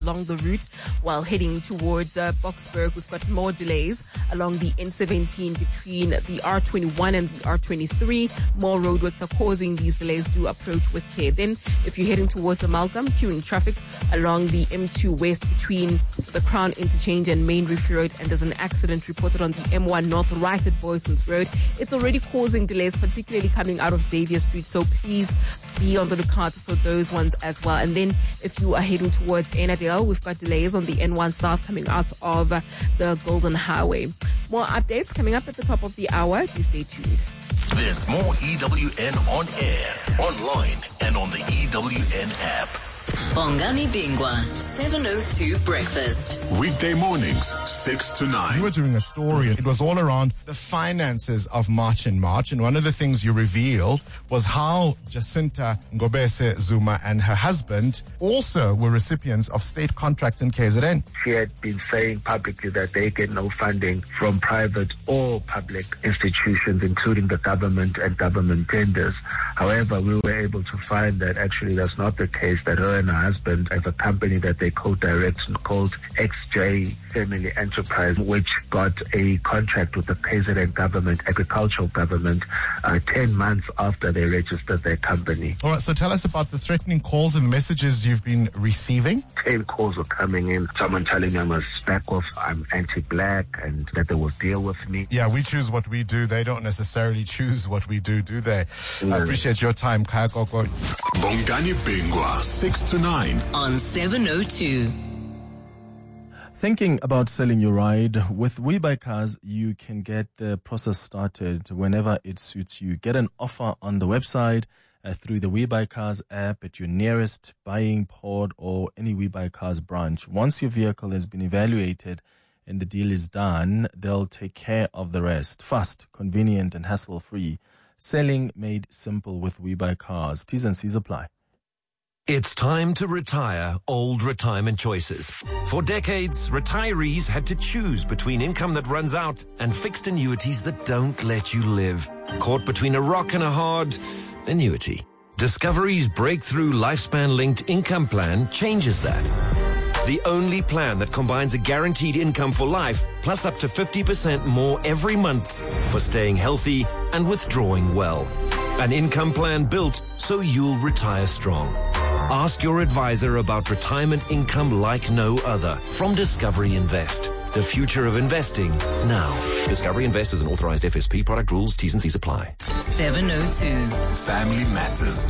along the route. While heading towards Boksburg, we've got more delays along the N17 between the R21 and the R23. More roadworks are causing these delays. Do approach with care. Then, if you're heading towards Amalgam, queuing traffic along the M2 West between the Crown Interchange and Main Reef Road, and there's an accident reported on the M1 North right at Boysons Road. It's already causing delays, particularly coming out of Xavier Street, so please be on the lookout for those ones as well. And then if you are heading towards Enadale, we've got delays on the N1 South coming out of the Golden Highway. More updates coming up at the top of the hour. Please stay tuned. There's more EWN on air, online, and on the EWN app. Bongani Bingwa, 702 Breakfast. Weekday mornings, 6 to 9. You were doing a story, and it was all around the finances of March and March. And one of the things you revealed was how Jacinta Ngobese Zuma and her husband also were recipients of state contracts in KZN. She had been saying publicly that they get no funding from private or public institutions, including the government and government tenders. However, we were able to find that actually that's not the case, that her and her husband have a company that they co-direct called XJ Family Enterprise, which got a contract with the KZN government, agricultural government, 10 months after they registered their company. All right, so tell us about the threatening calls and messages you've been receiving. 10 calls were coming in, someone telling me I must back off, I'm anti-black, and that they will deal with me. Yeah, we choose what we do. They don't necessarily choose what we do they? I appreciate your time, Kaya Koko. Bongani Bingwa, 6 to 9. On 702. Thinking about selling your ride? With WeBuyCars, you can get the process started whenever it suits you. Get an offer on the website, through the WeBuyCars app at your nearest buying port or any WeBuyCars branch. Once your vehicle has been evaluated and the deal is done, they'll take care of the rest. Fast, convenient, and hassle-free. Selling made simple with WeBuyCars. T's and C's apply. It's time to retire old retirement choices. For decades, retirees had to choose between income that runs out and fixed annuities that don't let you live. Caught between a rock and a hard annuity. Discovery's breakthrough lifespan-linked income plan changes that. The only plan that combines a guaranteed income for life plus up to 50% more every month for staying healthy and withdrawing well. An income plan built so you'll retire strong. Ask your advisor about retirement income like no other from Discovery Invest. The future of investing now. Discovery Invest is an authorized FSP. Product rules, T's and C's apply. 702. Family Matters.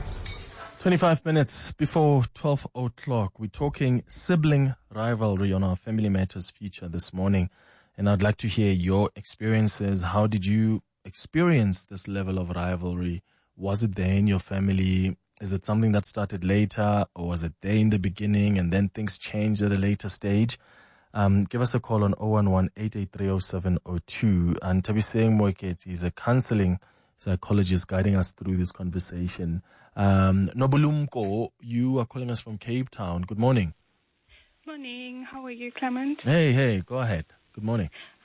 25 minutes before 12 o'clock, we're talking sibling rivalry on our Family Matters feature this morning. And I'd like to hear your experiences. How did you experience this level of rivalry? Was it there in your family? Is it something that started later, or was it there in the beginning and then things changed at a later stage? Give us a call on 011-883-0702. And Tabiseng Moiketsi is a counseling psychologist guiding us through this conversation. Nobulumko, you are calling us from Cape Town. Good morning. Morning. How are you, Clement? Hey, go ahead. Good morning.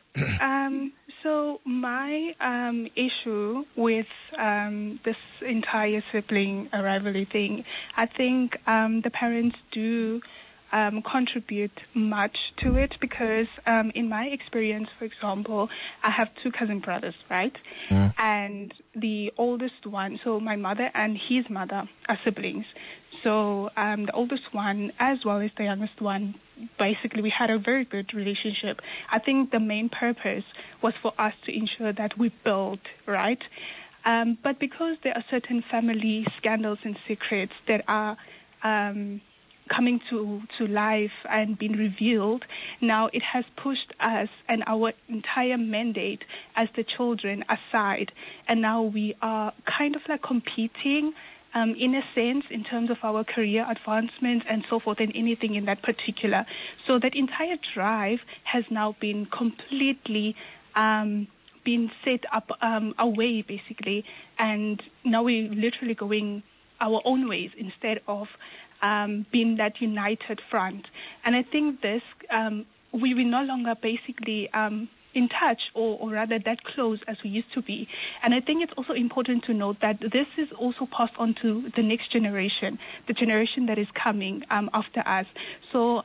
So my issue with this entire sibling rivalry thing, I think the parents do contribute much to it because in my experience, for example, I have two cousin brothers, right? And the oldest one, so my mother and his mother are siblings. So the oldest one, as well as the youngest one, basically we had a very good relationship. I think the main purpose was for us to ensure that we build, right? But because there are certain family scandals and secrets that are coming to life and being revealed, now it has pushed us and our entire mandate as the children aside. And now we are kind of like competing in a sense, in terms of our career advancements and so forth, and anything in that particular. So that entire drive has now been completely been set up away, basically, and now we're literally going our own ways instead of being that united front. And I think this, we no longer basically in touch or rather that close as we used to be. And I think it's also important to note that this is also passed on to the next generation, the generation that is coming after us. So